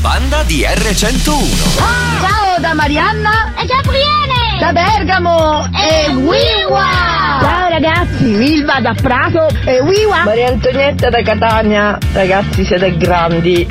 banda di R101. Ciao da Marianna E Gabriele! da Bergamo e Wiwa. Ciao ragazzi, Milva da Prato e Wiwa. Maria Antonietta da Catania, ragazzi siete grandi.